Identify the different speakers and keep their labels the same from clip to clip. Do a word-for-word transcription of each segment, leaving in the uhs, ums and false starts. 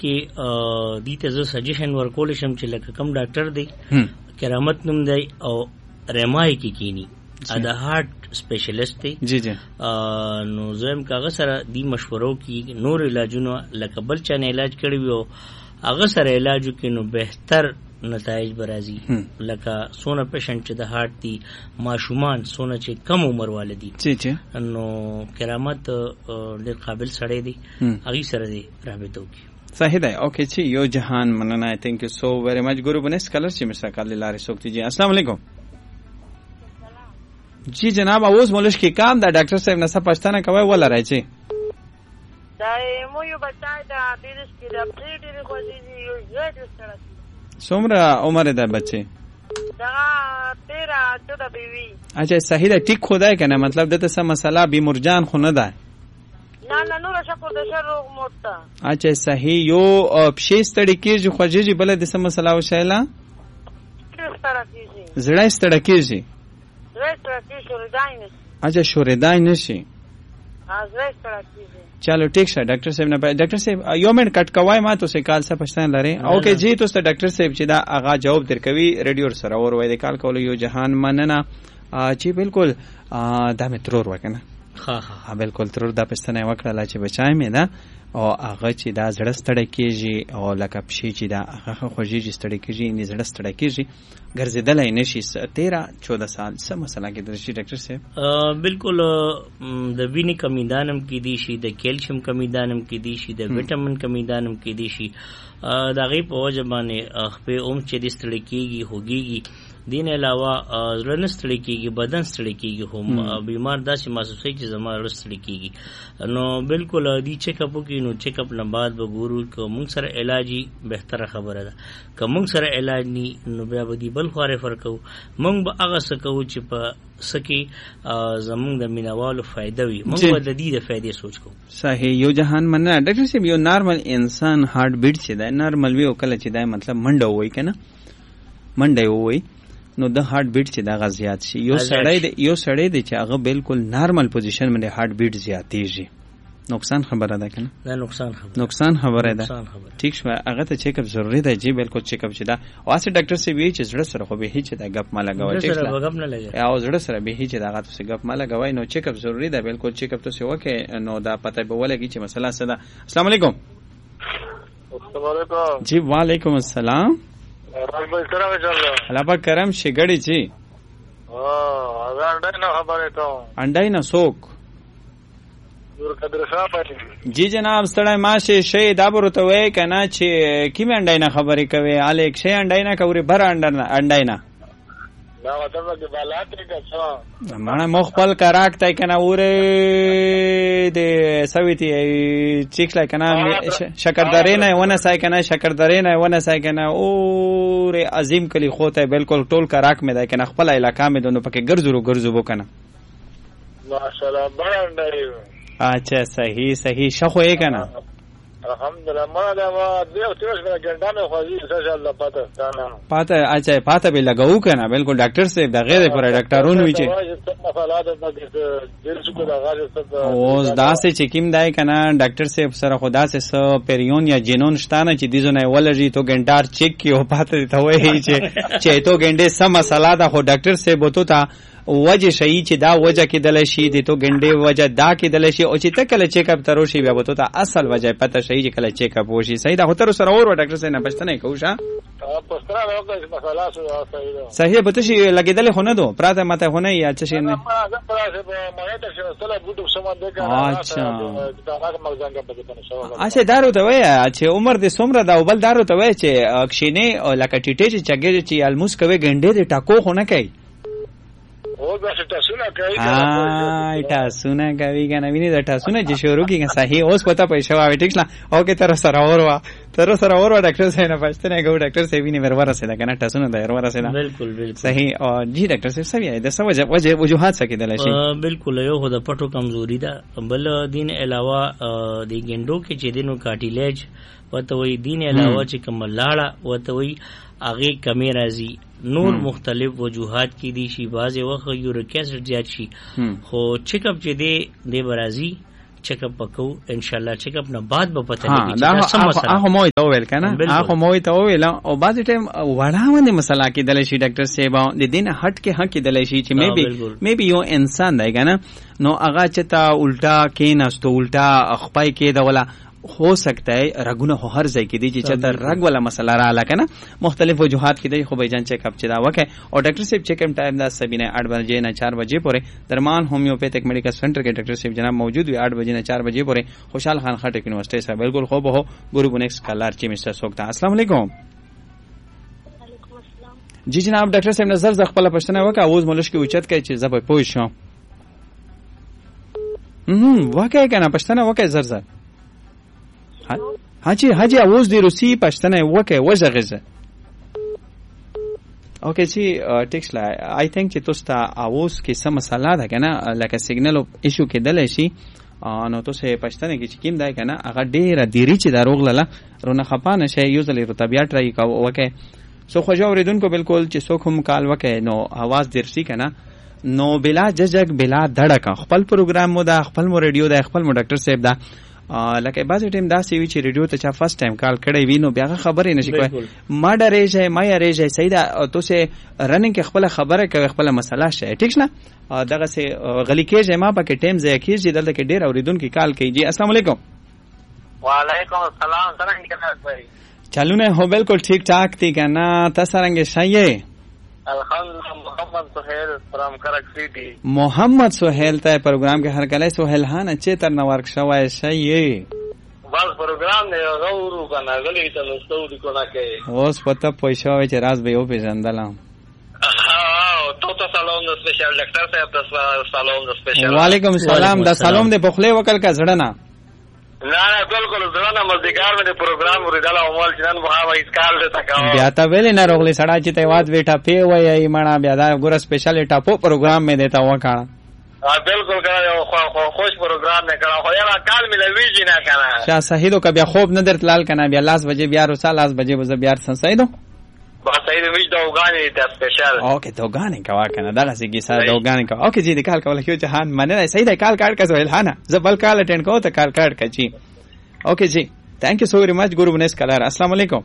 Speaker 1: کې دې ته زه سجیشن ورکول شم چې لکه کم ډاکټر دی کرامت نوم دی او رمای کې کینی دا هارت سپیشلیست دی
Speaker 2: جی جی
Speaker 1: نو زم کاغه سره دی مشورو کې نور علاجونو لکه بل چا نه علاج کړی وو هغه سره علاج کې نو بهتر نتایج برازي لکه سونه پیشنټ چې د هارت دی ماشومان سونه چې کم عمر والدي
Speaker 2: جی جی
Speaker 1: نو کرامت ډېر قابل سړی دی هغه سره دی رابطه وکي
Speaker 2: صحیح دی اوکې چې یو جهان مننه تھینک یو سو ویری مچ ګورو بنس کلر چې مسا کال لارې سوکتی جی السلام علیکم جی جناب اوس مولش کې کام دا ډاکټر صاحب نه څه پښتنه کوي ولا راځي
Speaker 3: دا مو یو بچای دا دیش کې د پریټي خوځي یو زړه سره
Speaker 2: څومره عمر ده بچي
Speaker 3: دا تیرا چودہ بیوی
Speaker 2: اچھا صحیح ده ټیک خدای کنه مطلب دته څه مسله بی مرجان خو نه ده
Speaker 3: نه نه نور شکر د شر روغ موټه
Speaker 2: اچھا صحیح یو پښې ستړي کېږي خوځيږي بل د څه مسله وشایله
Speaker 3: ستړي کېږي
Speaker 2: زړه ستړي کېږي
Speaker 3: زړه ستړي کېږي شوردای نه
Speaker 2: اچھا شوردای نشي
Speaker 3: ها زړه ستړي کېږي
Speaker 2: چلو ٹھیک شه ډاکټر صاحب نه ډاکټر صاحب یو منټ کټ کوای ما ته سې کال څه پښتنه لري اوکې جی تاسو ته ډاکټر صاحب چې دا اغا جواب درکوي ریډیو سره اور وای د کال کول یو جهان مننه چې بالکل دا مترور وکنه
Speaker 1: ها ها
Speaker 2: بالکل ترور دا پښتنه وکړه چې بچای مې دا او هغه چې دا زړه ستړی کېږي او لکه پښې چې دا هغه خوځېږي ستړی کېږي نه زړه ستړی کېږي ګرځېدلی نشي تیرا چودہ سال څه مسله کېدلی شي ډاکټر صاحب
Speaker 1: بالکل د وینې کمی دانم کېدی شي د کیلشیم کمی دانم کېدی شي د وټامین کمی دانم کېدی شي د هغې په وجه باندې خپې اوم چې د ستړی کېږي خوږېږي دین علاوه زړه نه ستړی کېږي بدن ستړی کېږي خو بیمار داسې محسوسوي چې زما زړه ستړی کېږي نو بالکل دې چیک اپ وکړي نو چیک اپ نه بعد به ګورو که موږ سره علاج وي بهتره خبره ده که موږ سره علاج ني نو بیا به دې بل خوا ریفر کوو موږ به هغه څه کوو چې په څه کې زموږ د مینوالو فایده وي موږ به د دې د فایدې سوچ کوو
Speaker 2: صحیح یو جهان مننه ډاکټر صاحب یو نارمل انسان هارت بیټ چې دی نارمل وي او کله چې دی مطلب منډه ووایي که نه منډه یې ووایي نو د هارت بیټ چې دا غ زیات شي یو سړی دی یو سړی دی چې هغه بالکل نارمل پوزیشن باندې هارت بیټ زیاتېږي نقصان خبره ده کنه
Speaker 1: نه نقصان خبره
Speaker 2: نقصان خبره ده ٹھیک شو هغه ته چیک اپ ضروری دی جی بالکل چیک اپ چې دا واسه ډاکټر سی وی چې زړه سره خو به هیڅ دا غپ ما لګوي
Speaker 1: ټیک سره غپ نه لګي
Speaker 2: او زړه سره به هیڅ دا غپ څه غپ ما لګوي نو چیک اپ ضروری دی بالکل چیک اپ ته څه وکه نو دا پته به ولګي چې مسله څه ده السلام علیکم
Speaker 4: السلام علیکم
Speaker 2: جی وعلیکم السلام الله پاک کرم شګړی جی
Speaker 4: ها انډای نه خبره کوم
Speaker 2: انډای نه سوک
Speaker 4: نور قدر صاحب
Speaker 2: جی جناب ستړی ماشه شی دا برته وای کنه چې کیم انډای نه خبرې کوي الیک شی انډای نه کوي بر انډای نه
Speaker 4: دا مطلب چې بالات کې څه
Speaker 2: مانه مخبل کراک تای کنه وره د سویتی چیکلا کنه شکردارې نه ونه سای کنه شکردارې نه ونه سای کنه اور عظیم کلی خوته بالکل ټول کراک مې دا کنه خپل علاقہ مې دونو پکې ګرځو ګرځو وکنه
Speaker 4: ماشاءالله باندې
Speaker 2: اچھا صحیح صحیح شخو یې کنه
Speaker 4: الحمدلله ما دا ما دیو تیرش غره ګنده مې خوځي ان شاء الله پاته کنه
Speaker 2: پاته اچھا پاته به لګاو کنه بالکل ډاکټر صاحب دا غیر پر ډاکټرونو وی چې اوس داسې چې کیم دای کنه ډاکټر صاحب سره خدا سے سو پیریون یا جنون شتانه چې دیزو نه ولږي تو ګنټار چیک کیو پاته ته وای چې چې تو ګنده سم مسله دا خو ډاکټر صاحب وته تا وجه شي چې دا وجه کې دل شي د تو ګنده وجه دا کې دل شي او چې تکله چیک اپ ترو شي بیا وته تا اصل وجه پته شي چې کله چیک اپ وشي صحیح دا هتر سره اور ډاکټر صاحب نه پښتنه کوشا
Speaker 4: پښتنه راوځي مسله صحیح
Speaker 2: صحیح به تشي لګیدل خو نه دو پراته ماته خو نه یا څه شي نه اچھا دارو ته وای چې عمر دې څومره دا بل دارو ته وای چې کښینه او لکه ټیټه چې چګې چې الموس کوي ګنده دې ټاکو خو نه کوي
Speaker 4: او دا څه تاسو کوي
Speaker 2: آ تاسو نه کوي کنه ویني دا تاسو نه چې شروع کیږي صحیح اوس پتا پیسې واوي ټیک نه اوکې تر سره اوروا تر سره اوروا ډاکټر صاحب نه پښتنه ګو ډاکټر صاحب ویني ور ورسه کنه تاسو نه دا ور ورسه
Speaker 1: بالکل بالکل
Speaker 2: صحیح او جی ډاکټر صاحب سوي دا څه وجه وجه وجوهات څه کېدل شي
Speaker 1: بالکل یو خو د پټو کمزوري ده بل دین علاوه د ګندو کې چې دینو کارټیلیج وته وی دین علاوه چې کوم لاړه وته وی هغه کمی راځي نور مختلف وجوهات کې دي شي بعضې وخت یوریک اسید زیات شي خو چیک اپ چې دی دی برازي چیک اپ وکړو ان شاء الله چیک اپ نه بعد به پته
Speaker 2: ها
Speaker 1: لګي
Speaker 2: دا
Speaker 1: چې سم مسله
Speaker 2: هغه مو ته ویل کنه هغه مو ته ویل او بعض ټیم وړاندې مسله کې دلې شي ډاکټر صاحب د دین هټ کې حق دلې شي چې مې بي مې بي یو انسان دی کنه نو هغه چتا الټا کې نستو الټا خپای کې دا ولا हो सकता है रगुना हो हर ځای کې دي چې چته رګ ولا مسله را لکنه مختلف وجوهات کې دي خو به جان چیک اپ چدا وکه او ډاکټر صاحب چیک اپ ټایم دا سبینه आठ بجے نه चार بجے پورې درمان ہومیوپیتھک میډیکل سنټر کې ډاکټر صاحب جناب موجود وي आठ بجے نه चार بجے پورې خوشحال خان خټک یونیورسيټي صاحب بالکل خوب هو ګورو بونیکس کالر چې مستر سوکتا السلام علیکم
Speaker 3: وعلیکم السلام
Speaker 2: جی جناب ډاکټر صاحب نظر ز خپل پښتنه وکه اوس ملش کې اوچت کوي چې زبې پوه شو هم وکه کنه پښتنه وکه زر زر حاجی حاجی اوس دی روسی پښتنه وکه وژغه اوکې چې ټیکس لا آی تھنک چې تاسو ته اوس کې سم مسله ده کنه لکه سیګنل ایشو کې دلې شي نو تاسو پښتنه کې چې کیم ده کنه هغه ډیره دیری چې دروغ لاله رونه خپانه شي یوزلی رتبیا ټرای کا وکه سو خو جوړیدونکو بالکل چې څوک هم کال وکه نو आवाज درسي کنه نو بلا ججک بلا دړک خپل پروګرام مو دا خپل مو ریډیو دا خپل مو ډاکټر صاحب دا لکه بعض ټیم دا سی وی چې ریډیو ته چا فرست ټایم کال کړی وینو بیا خبرې نشي کوي ما ډرې شي ما یې رېږي سیدا تو سه رننګ کې خپل خبره کوي خپل مسله شي ټیک نه دغه سه غلی کېږي ما پکې ټیم ځای کېږي دلته کې ډیر اوریدونکو کال کوي جی السلام علیکم
Speaker 4: وعلیکم السلام څنګه ښه
Speaker 2: چلونه هو بالکل ٹھیک ٹھاک تھی کنه تاسو څنګه شایې
Speaker 4: الحمدلله محمد سہیل فرام کرک سٹی
Speaker 2: محمد سہیل ته پروګرام کې هر کله سہیل هان چې تر نو ورک شوای شایې
Speaker 4: بس پروګرام نه غوړو کنه غلی ته نو ستوري کنه کې
Speaker 2: اوس پته پوښاو چې راز به یو پیژندلم
Speaker 4: تو ته سلام د سپیشل ډاکټر صاحب ته سلام د سپیشل
Speaker 2: وعلیکم السلام د سلام د بخله وکړ کا زړه نه
Speaker 4: نه نه بالکل ځوانه مزدګار مې پروګرام ورېدل او مال جنان مو هغه اسکال ته تکاو
Speaker 2: بیا تا ویل نه روغلی سړا چې ته واز ویټا پی وای مړه بیا دا ګور سپیشل ټاپو پروګرام مې دیتا وکړه
Speaker 4: ها بالکل کړه خو خوش پروګرام نه کړه خو یاره کال مې لویږي نه کنه
Speaker 2: شاه صحیح دو کبه خوب نه درتلال کنه بیا لاس بجې بیا رسال لاس بجې بز بیا صحیح دو
Speaker 4: با صحیح ویج دوغانی ته سپیشل
Speaker 2: اوکې دوغانی کوا کنه دا څه کی سره دوغانی کا اوکې جی د کال کول کیو جهان منه صحیح د کال کارت کا سویل هانا زبل کال اٹینډ کو ته کال کارت کا جی اوکے جی تھینک یو سو ویری مچ گورو بنیس کلر السلام علیکم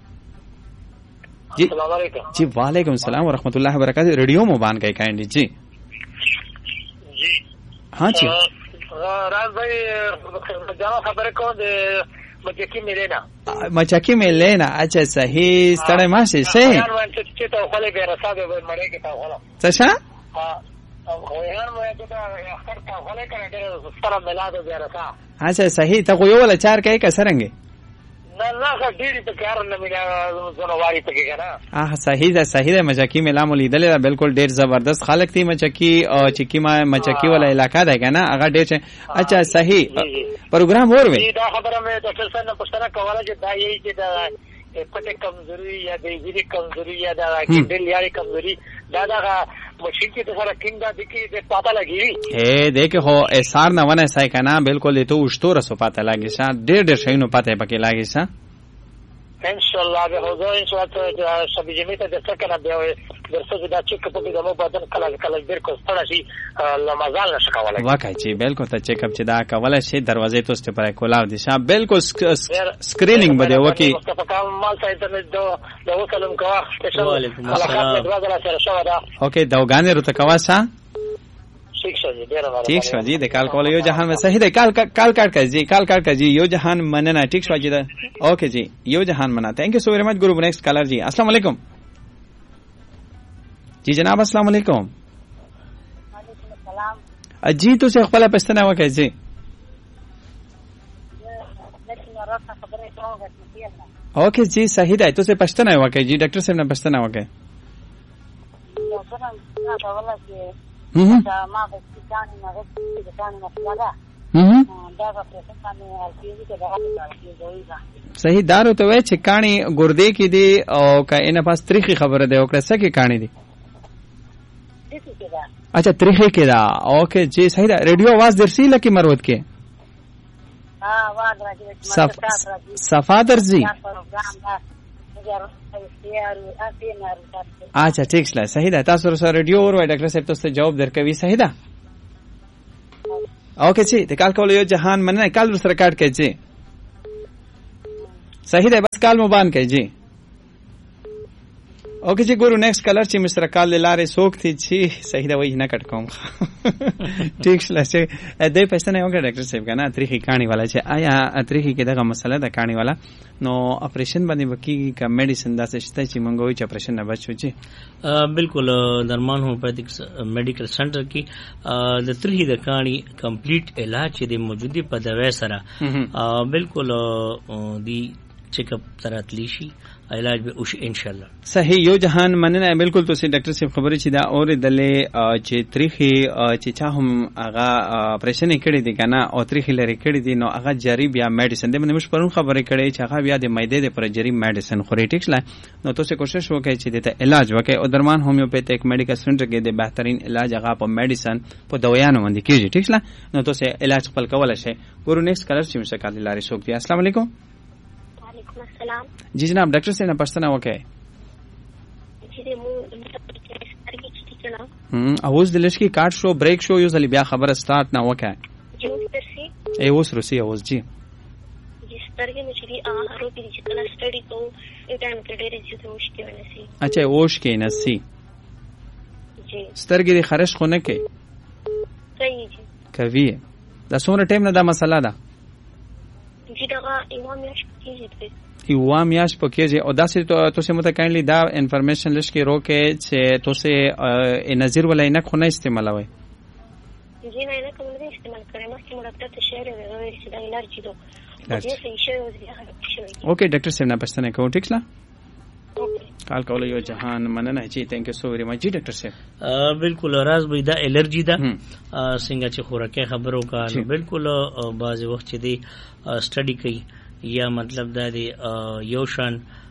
Speaker 2: جی
Speaker 4: السلام علیکم
Speaker 2: جی وعلیکم السلام ورحمۃ اللہ وبرکاتہ ریڈیو مو بان گئے کائنڈلی جی
Speaker 4: جی
Speaker 2: ہاں جی
Speaker 4: راز بھائی جانا خبر کو دے مچکی میں لینا
Speaker 2: مچکی میں لینا اچھا صحیح ستڑے ماشي صحیح
Speaker 4: یار وان چې ته خپل به رساده مړې کې تا ولا
Speaker 2: څه
Speaker 4: خو یار مې ته اختر تا خپل کړه ډېر سره ملاد به رسا
Speaker 2: اچھا صحیح ته یو ولا چار کوي که سرنګ
Speaker 4: نه نه ډېری په کار نه مې زونه واری پکې کنه
Speaker 2: اه صحیح ده صحیح ده مچکی ملا مولیدل بالکل ډېر زبردست خلک دي مچکی او چکی ما مچکی ولا علاقہ ده کنه هغه ډېر اچھا صحیح پروګرام اور وي
Speaker 4: دا خبره مې ډاکټر صاحب نه پوښتنه کوله چې دا یې چې دا پټه کمزوري یا د ویری کمزوري یا دا کېدل یاري کمزوري دا دا مشین کې سره کیندا د کې د پاتا لګي
Speaker 2: اے دیکھو هو اسار نه ونه سای کنه بالکل ته وشتوره سو پاتا لګي سا ډېر ډېر شینو پاته پکې لګي سا
Speaker 4: ان شاء الله به هوځو ان شاء الله شب جمعه ته څه کنه به درسه دا چې په دې دمو بدن کله کله ډېر کو ستړی شي لمازال نشه کولای
Speaker 2: واکای چې بالکل ته چیک اپ چې دا کولای شي دروازې ته ست پر کولاو دي شا بالکل سکرینینګ بده وکي
Speaker 4: مصطفی کمال صاحب ته دو د وکلم کوه سپیشل
Speaker 1: وعلیکم السلام
Speaker 2: اوکې دوغانې رته کوا سا ٹھیک شو جی د کال کول یو جهان صحیح ده کال کال کاټ کړي کال کاټ کړي یو جهان مننه ٹھیک شو جی ده اوکې جی یو جهان منا تھینک یو سو ویری مچ ګورو نیکسٹ کالر جی السلام علیکم جی جناب السلام علیکم
Speaker 3: وعلیکم السلام
Speaker 2: جی تو سے خپل پښتنه وکړي جی اوکې جی صحیح ده تو سے پښتنه وکړي جی ډاکټر صاحب نه پښتنه وکړي
Speaker 3: دا ما په ځان نه غوښتي د ځان نه فلاده دا په څه باندې الفیزي کې دا
Speaker 2: صحیح دارو ته وای چې کانی ګردې کې دی او کینه پاس تاریخي خبره ده او کړه سکه کانی دی اچھا تاریخي کې دا اوکې جی صحیح ده ریډیو आवाज درسي لکه مروت کې
Speaker 3: ها आवाज راځي
Speaker 2: صفا درځي اچھا ٹھیک شله صحیح ده تاسو سره ریډیو اور وای ډاکټر صاحب تاسو جواب درکوي صحیح ده اوکې چې د کال کولو یو جهان مننه کال سره کاټ کوي چې صحیح ده بس کال مبان کوي جی اوکې چې ګورو نیکسٹ کلر چې مستر کال لاره سوک تھی چې صحیح ده وای نه کټ کوم ٹھیک شله چې دې پښتنه یو ډاکټر صاحب کنه اتریخي کہانی والا چې آیا اتریخي کې دغه مسله ده کہانی والا نو اپریشن باندې وکي کا میډیسن داسې شته چې مونږ وایو چې اپریشن نه بچو چې
Speaker 1: بالکل درمان هومیوپیتھک میډیکل سنټر کې د تریخي د کہانی کمپلیټ علاج چې موجودي په دوا سره بالکل دی چیک اپ تراتلی شي علاج به وش ان شاء الله
Speaker 2: صحیح یو جهان مننه بالکل تاسو ډاکټر صاحب خبرې چې دا اور دلې چې تریخي چې چا هم هغه اپریشن کړی دی کنه او تریخي لري کړی دی نو هغه جری بیا میډیسن دی باندې مش پرون خبرې کړې چې هغه بیا د مېده د پر جری میډیسن خوري ټیک لا نو تاسو کوشش وکړئ چې د علاج وکړئ او درمان هومیوپیتھک میډیکل سنټر کې د بهترین علاج هغه په میډیسن په دوايانو باندې کیږي ټیک لا نو تاسو علاج خپل کولای شئ ورو نیکسٹ کلر چې مشکل لاري سوک دی السلام علیکم
Speaker 5: السلام
Speaker 2: جی جناب ډاکټر صاحب نه پښتنه وکړئ
Speaker 5: چې مو سترګې چې کړه
Speaker 2: هم اوس د لشکي کارت شو بریک شو یو ځلې بیا خبره سٹارټ نه وکړه
Speaker 5: جو ترسي
Speaker 2: ای اوس روسي اوس جی
Speaker 5: جی سترګې مې چې هغه په دې چې کله سټډي کو یو ټایم کې ډېرې چې مشکل ونسي
Speaker 2: اچھا اوش کې نسی
Speaker 5: جی
Speaker 2: سترګې خرش خو نه کوي
Speaker 5: صحیح جی
Speaker 2: کوي دا څومره ټایم نه دا مسله ده
Speaker 5: جی دا یو میاش کېږي
Speaker 2: یو میاش پکېږي او داسې تاسو مته کاینلی دا انفارمیشن لږ کې روکه چې تاسو نظر ولای نه خو نه استعمالوي
Speaker 5: جی نه نه کوم نه استعمال کړم مخکې مو ډاکټر ته شیر ویل چې دا الرجی دو دې څه شی وځي
Speaker 2: اوکې ډاکټر صاحب نه پښتنه کوم ټیک لا کال کول یو جهان مننه چې ثانک یو سو ویری مچ جی ډاکټر صاحب
Speaker 1: بالکل راز به دا الرجی ده څنګه چې خوراکه خبرو کا بالکل بعض وخت چې دی سټڈی کوي یا مطلب دا دی یو شان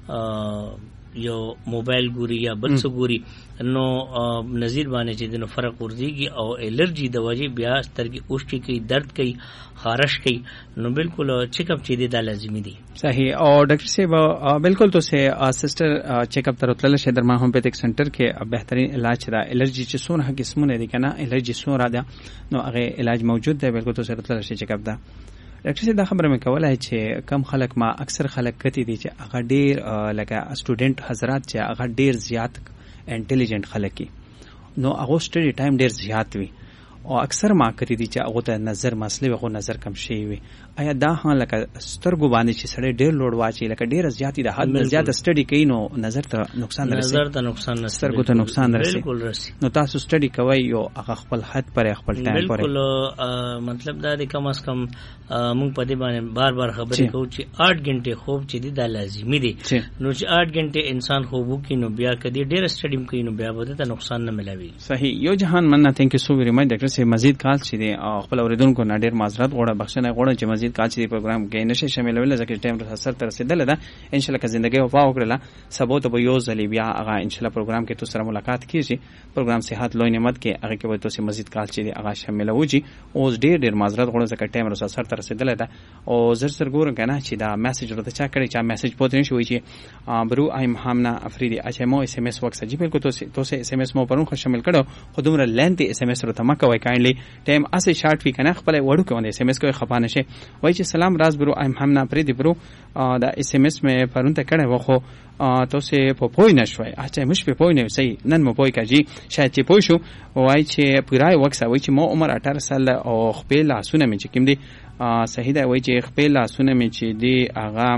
Speaker 1: یو موبایل ګوري یا بل څه ګوري نو نظیر باندې چې دنو فرق ورځيږي او الرجی د وجې بیا سترګې اوښتي کوي درد کوي خارش کوي نو بالکل چیک اپ چې دی دا لازمي دی
Speaker 2: صحیح او ډاکټر صاحب بالکل تو سے سسٹر چیک اپ تر تل شه درمان هومیوپیتھک سنټر کې بهترین علاج را الرجی چې څونه قسمونه دي کنه الرجی څونه ده نو هغه علاج موجود دی بالکل تو سره تل شه چیک اپ ده ډاکټر صاحب دا خبره مې کوله چې کم خلک ما اکثر خلک کتی دي چې هغه ډیر لکه سټوډنټ حضرات چې هغه ډیر زیات انټيليجنت خلک کی نو هغه سټډي ټایم ډیر زیات وي او اکثر ما کتی دي چې هغه ته نظر مسلې وغو نظر کم شي وي آیا دا ها لکه سترګو باندې چې سړی ډیر لوړ واچي لکه ډیر زیاتی د حد زیات سټډي کوي نو نظر ته نقصان رسي
Speaker 1: نظر ته نقصان رسي
Speaker 2: سترګو ته نقصان رسي
Speaker 1: بالکل رسي
Speaker 2: نو تاسو سټډي کوي یو هغه خپل حد پر خپل ټایم پر
Speaker 1: بالکل مطلب دا د کم از کم مونږ په دې باندې بار بار خبرې کوو چې آٹھ غنټه خوب چې دی دا لازمي دي نو چې آٹھ غنټه انسان خوب وکړي نو بیا کدي ډیر سټډي کوي نو بیا به ته نقصان نه ملوي
Speaker 2: صحیح یو جهان مننه ثانک یو سو ویری مچ ډاکټر صاحب مزید کال چې دی خپل اوریدونکو نه ډیر معذرت غواړم بخښنه غواړم چې مزید کال چې پروګرام کې نشه شاملول ځکه ټایم سره تر رسیدل ده ان شاء الله که ژوندۍ وفا وکړه سبا ته به یو ځلې بیا هغه ان شاء الله پروګرام کې تاسو سره ملاقات کیږي پروګرام صحت لوی نعمت کې هغه کې به تاسو مزید کال چې هغه شامل وږي او ډیر ډیر معذرت غواړم ځکه ټایم سره تر رسیدل ده او زر سر ګورم کنه چې دا میسج ورته چا کړی چا میسج پوتې نشوي چې برو ایم همنا افریدی اچھا مو اس ام اس وکس جی بالکل تاسو تاسو اس ام اس مو پرون خو شامل کړو خو دومره لینث اس ام اس ورته ما کوي کایندلی ټایم اسه شارټ وی کنه خپل وړو کې اس ام اس کوي خپانه شي وای چې سلام راز برو ایم همنا افریدی برو دا اس ام اس مې پرون ته کړه وخو تاسو په پوی نشوي اچھا مش په پوی نه سي نن مو پوی کاږي شاید چې پوی شو وای چې پورای وکس وای چې مو عمر اٹھارہ سال او خپل لاسونه مې چې کوم دي صحیح دی وای چې خپل لاسونه مې چې دی هغه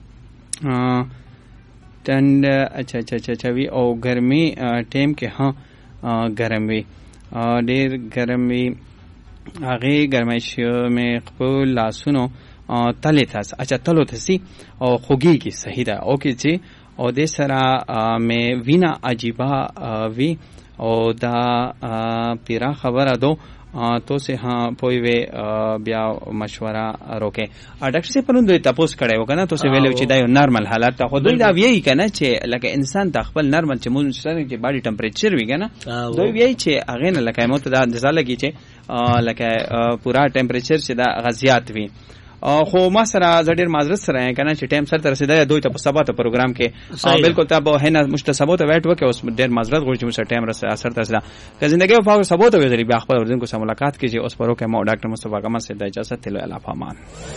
Speaker 2: تند اچھا اچھا اچھا وی او ګرمي ټیم کې ها ګرم وی ډیر ګرم وی هغه ګرمایش مې خپل لاسونو تله تاس اچھا تلو تسی او خوږی کی صحیح ده او کې چې او د سره مې وینا عجیبه وی او دا پیرا خبره دو تو سے ہاں پوئی وے بیا مشورہ روکے ډاکټر سے پرون دوی تاسو کړه وکنه تو سے ویلو چې دا یو نارمل حالت ته خو دوی دا وی کنه چې لکه انسان د خپل نارمل چې مون سره چې باډي ټمپریچر وی کنه دوی وی چې اغه نه لکه مو ته دا ځل لګی چې لکه پورا ټمپریچر چې دا غزيات وی خو ما سره زه ډېر معذرت سره یم کنه چې ټایم سره ته رسیدلی دوی ته په سبا ته پروګرام کې بالکل ته به هنه مشته سبا ته وایټ وکړي اوس ډېر معذرت غواړم چې موږ سره ټایم رسیدلی سره ته رسیدلی که زندګۍ وفا سبا ته وځي بیا خپل اوریدونکو سره ملاقات کیږي اوس پرو کې ما ډاکټر مصطفی کمال صاحب د اجازه تلو الله پامان.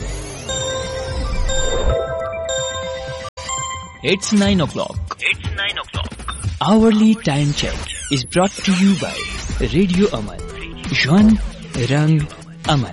Speaker 6: It's nine o'clock. It's nine o'clock. Hourly time check is brought to you by Radio Aman. Jwan Rang Aman.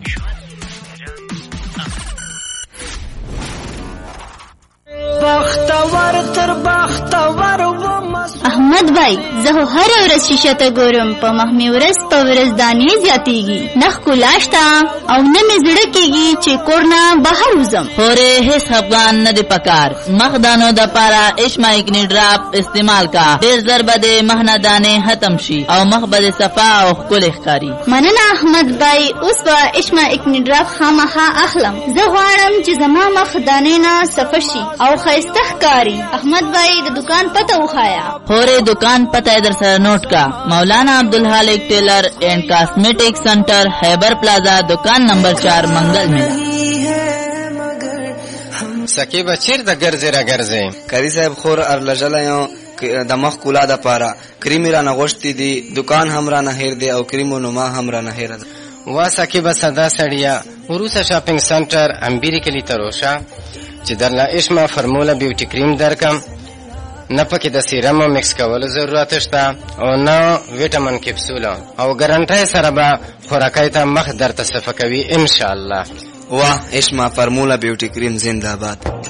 Speaker 7: احمد بھائی زه هر ورځ شیشه ته ګورم په مخ مې ورځ په ورځ دانې زیاتېږي نخ کولاشته او نه مې زړه کېږي چې کور نه بهر وځم.
Speaker 8: پورې هیڅ خفګان نه دی پکار مخ دانو د پاره اشما اکنی ډراپ استعمال کا ډېر زر به د مخ نه دانې ختم شي او مخ به صفا او ښکلی ښکاري.
Speaker 7: مننه احمد بھائی اوس به اشما اکنی ډراپ خامخا اخلم. زه غواړم چې زما مخ دانې نه صفا شي او ښایسته ښکاري. احمد بھائی د دکان پته وښایه.
Speaker 8: پورې دکان پته در سره نوٹ کا مولانا عبدالخالق ٹیلر اینڈ کاسمیٹک سینٹر خیبر پلازا دکان نمبر چار منگل میں.
Speaker 9: سکی بچیر د ګرځې را ګرځې
Speaker 10: کری صاحب خور ار لجلا یو د مخ کولا د پاره کریمی را نغشتي دي دکان هم را نه هیر دی او کریمو نو ما هم را نه هیر ده.
Speaker 9: وا سکی بس صدا سړیا وروسه شاپینګ سنټر امبيري کلی تروشا چې درلا اشما فرمولا بیوټي کریم درکم نه پکې د سیرم مکس کولو ضرورت شته او نه وټامین کپسول او ګارانټي سره به خوراکای ته مخ درته صفه کوي ان شاء الله.
Speaker 10: واه اشما فرمولا بیوټي کریم زنده باد.